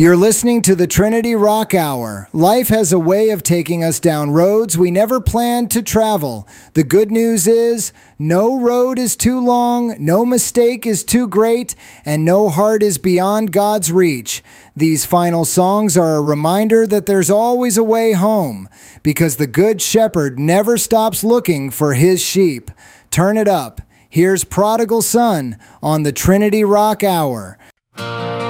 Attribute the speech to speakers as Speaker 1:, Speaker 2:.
Speaker 1: You're listening to the Trinity Rock Hour. Life has a way of taking us down roads we never planned to travel. The good news is, no road is too long, no mistake is too great, and no heart is beyond God's reach. These final songs are a reminder that there's always a way home, because the Good Shepherd never stops looking for his sheep. Turn it up. Here's Prodigal Son on the Trinity Rock Hour.